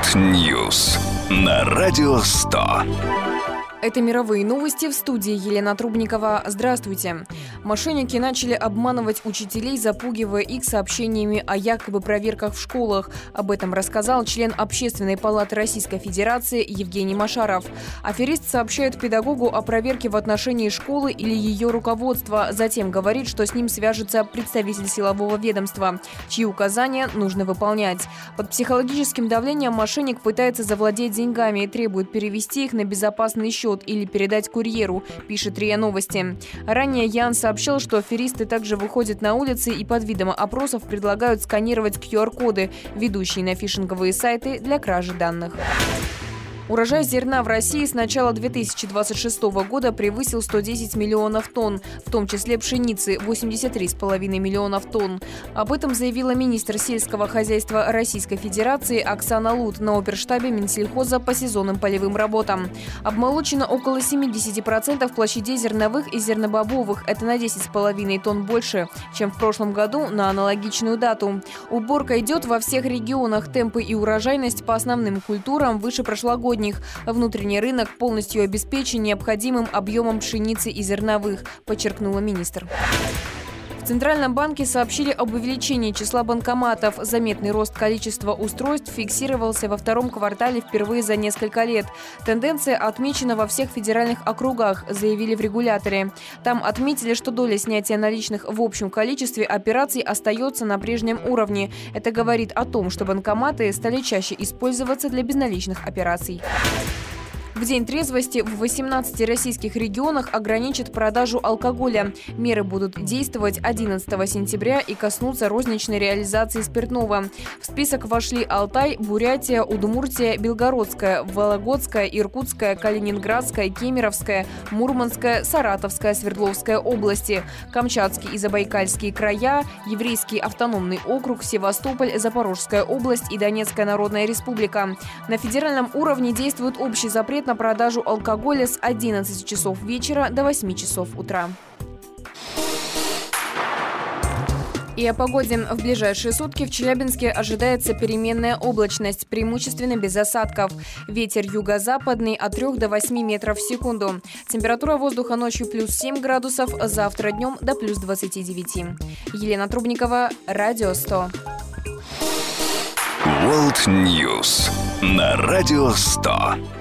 World News на Радио 100. Это мировые новости, в студии Елена Трубникова. Здравствуйте. Мошенники начали обманывать учителей, запугивая их сообщениями о якобы проверках в школах. Об этом рассказал член Общественной палаты Российской Федерации Евгений Машаров. Аферист сообщает педагогу о проверке в отношении школы или ее руководства. Затем говорит, что с ним свяжется представитель силового ведомства, чьи указания нужно выполнять. Под психологическим давлением мошенник пытается завладеть деньгами и требует перевести их на безопасный счет или передать курьеру, пишет РИА Новости. Ранее Ян сообщил, что аферисты также выходят на улицы и под видом опросов предлагают сканировать QR-коды, ведущие на фишинговые сайты для кражи данных. Урожай зерна в России с начала 2026 года превысил 110 миллионов тонн, в том числе пшеницы – 83,5 миллионов тонн. Об этом заявила министр сельского хозяйства Российской Федерации Оксана Лут на оперштабе Минсельхоза по сезонным полевым работам. Обмолочено около 70% площадей зерновых и зернобобовых – это на 10,5 тонн больше, чем в прошлом году на аналогичную дату. Уборка идет во всех регионах, темпы и урожайность по основным культурам выше прошлогодних. Внутренний рынок полностью обеспечен необходимым объемом пшеницы и зерновых, подчеркнула министр. В Центральном банке сообщили об увеличении числа банкоматов. Заметный рост количества устройств фиксировался во втором квартале впервые за несколько лет. Тенденция отмечена во всех федеральных округах, заявили в регуляторе. Там отметили, что доля снятия наличных в общем количестве операций остается на прежнем уровне. Это говорит о том, что банкоматы стали чаще использоваться для безналичных операций. В День трезвости в 18 российских регионах ограничат продажу алкоголя. Меры будут действовать 11 сентября и коснутся розничной реализации спиртного. В список вошли Алтай, Бурятия, Удмуртия, Белгородская, Вологодская, Иркутская, Калининградская, Кемеровская, Мурманская, Саратовская, Свердловская области, Камчатский и Забайкальские края, Еврейский автономный округ, Севастополь, Запорожская область и Донецкая Народная Республика. На федеральном уровне действует общий запрет на продажу алкоголя с 11 часов вечера до 8 часов утра. И о погоде. В ближайшие сутки в Челябинске ожидается переменная облачность, преимущественно без осадков. Ветер юго-западный от 3 до 8 метров в секунду. Температура воздуха ночью плюс 7 градусов, завтра днем до плюс 29. Елена Трубникова, Радио 100. World News на Радио 100.